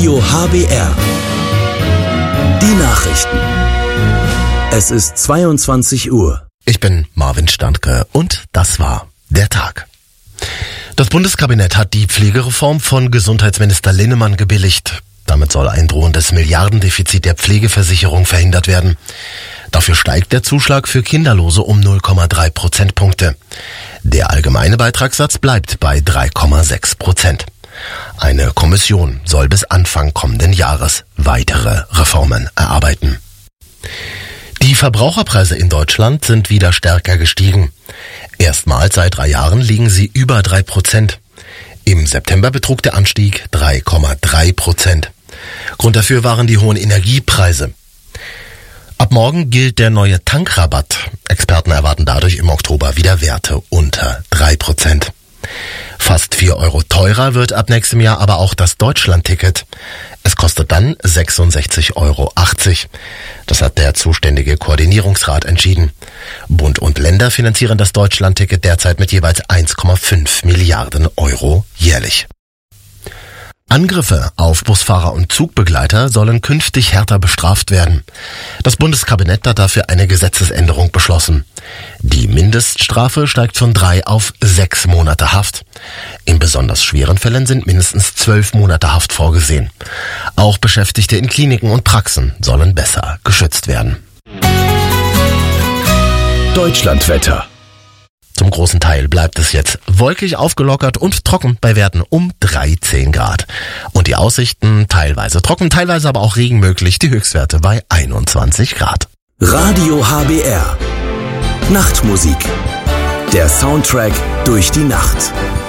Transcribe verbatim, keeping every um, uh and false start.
Radio H B R. Die Nachrichten. Es ist zweiundzwanzig Uhr. Ich bin Marvin Standke und das war der Tag. Das Bundeskabinett hat die Pflegereform von Gesundheitsminister Linnemann gebilligt. Damit soll ein drohendes Milliardendefizit der Pflegeversicherung verhindert werden. Dafür steigt der Zuschlag für Kinderlose um null Komma drei Prozentpunkte. Der allgemeine Beitragssatz bleibt bei drei Komma sechs Prozent. Eine Kommission soll bis Anfang kommenden Jahres weitere Reformen erarbeiten. Die Verbraucherpreise in Deutschland sind wieder stärker gestiegen. Erstmals seit drei Jahren liegen sie über drei Prozent. Im September betrug der Anstieg drei Komma drei Prozent. Grund dafür waren die hohen Energiepreise. Ab morgen gilt der neue Tankrabatt. Experten erwarten dadurch im Oktober wieder Werte unter drei Prozent. Fast vier Euro teurer wird ab nächstem Jahr aber auch das Deutschlandticket. Es kostet dann sechsundsechzig Euro achtzig. Das hat der zuständige Koordinierungsrat entschieden. Bund und Länder finanzieren das Deutschlandticket derzeit mit jeweils eins Komma fünf Milliarden Euro jährlich. Angriffe auf Busfahrer und Zugbegleiter sollen künftig härter bestraft werden. Das Bundeskabinett hat dafür eine Gesetzesänderung beschlossen. Die Mindeststrafe steigt von drei auf sechs Monate Haft. In besonders schweren Fällen sind mindestens zwölf Monate Haft vorgesehen. Auch Beschäftigte in Kliniken und Praxen sollen besser geschützt werden. Deutschlandwetter. Zum großen Teil bleibt es jetzt wolkig, aufgelockert und trocken bei Werten um dreizehn Grad. Und die Aussichten teilweise trocken, teilweise aber auch Regen möglich, die Höchstwerte bei einundzwanzig Grad. Radio H B R. Nachtmusik. Der Soundtrack durch die Nacht.